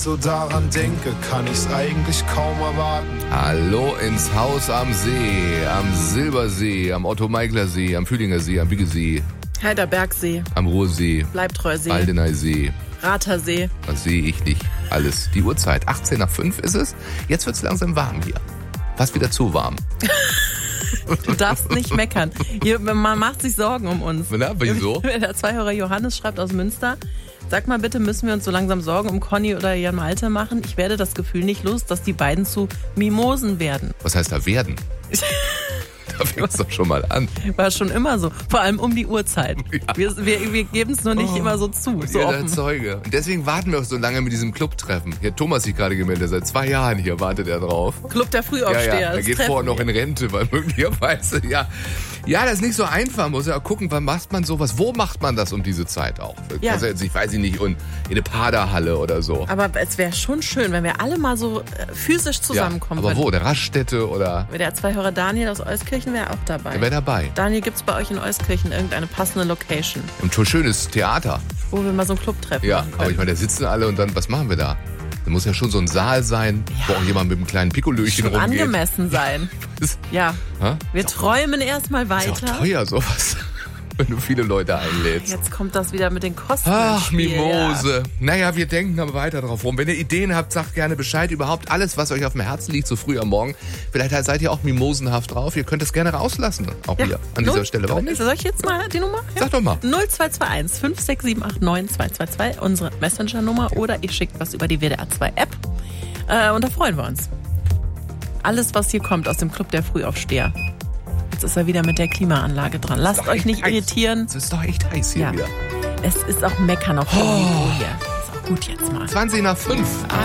So daran denke, kann ich's eigentlich kaum erwarten. Hallo ins Haus am See, am Silbersee, am Otto-Meigler-See, am Fühlinger See, am Biggesee, Heiderbergsee, am Ruhrsee, Bleibtreuersee, Aldeneysee. Ratersee. Das sehe ich nicht. Alles. Die Uhrzeit, 18 nach 5 ist es. Jetzt wird's langsam warm hier. Fast wieder zu warm. Du darfst nicht meckern. Hier, man macht sich Sorgen um uns. Na, wieso? Der Zweihörer Johannes schreibt aus Münster: Sag mal bitte, müssen wir uns so langsam Sorgen um Conny oder Jan Malte machen? Ich werde das Gefühl nicht los, dass die beiden zu Mimosen werden. Was heißt da werden? Da fängt es doch schon mal an. War schon immer so. Vor allem um die Uhrzeit. Ja. Wir geben es nur nicht immer so zu. So Ihr offen. Zeuge. Und deswegen warten wir auch so lange mit diesem Clubtreffen. Hier hat Thomas sich gerade gemeldet. Seit 2 Jahren hier wartet er drauf. Club der Frühaufsteher. Ja, er geht vorher noch in Rente, weil möglicherweise, ja, das ist nicht so einfach. Man muss ja gucken, wann macht man sowas? Wo macht man das um diese Zeit auch? Ja. Also jetzt, ich weiß nicht, in eine Paderhalle oder so. Aber es wäre schon schön, wenn wir alle mal so physisch zusammenkommen Ja, aber würden. wo? Der Raststätte oder? Der Zweihörer Daniel aus Euskirchen wäre auch dabei. Der wäre dabei. Daniel, gibt's bei euch in Euskirchen irgendeine passende Location, Und schon schönes Theater. wo wir mal so einen Club treffen Ja, können? aber ich meine, da sitzen alle und dann, was machen wir da? Da muss ja schon so ein Saal sein, wo auch jemand mit einem kleinen Pikolöchen schon rumgeht. angemessen sein. Das Ja, Hä? wir träumen erstmal ist ja auch weiter. teuer, sowas, wenn du viele Leute einlädst. Jetzt kommt das wieder mit den Kosten. Ach, ins Spiel, Mimose. Naja, wir denken aber weiter drauf rum. Wenn ihr Ideen habt, sagt gerne Bescheid. Überhaupt alles, was euch auf dem Herzen liegt, so früh am Morgen. Vielleicht seid ihr auch mimosenhaft drauf. Ihr könnt es gerne rauslassen. Auch hier an dieser Stelle. Warum nicht? Soll ich jetzt mal die Nummer? Ja. Sag doch mal. 0221 56789 222, unsere Messenger-Nummer, oder ihr schickt was über die WDR 2 App. Und da freuen wir uns. Alles, was hier kommt aus dem Club der Frühaufsteher. Jetzt ist er wieder mit der Klimaanlage dran. Lasst euch nicht irritieren. Es ist doch echt heiß hier Ja. wieder. Es ist auch Meckern auf hohem Niveau hier. Ist auch gut jetzt mal. 20 nach 5.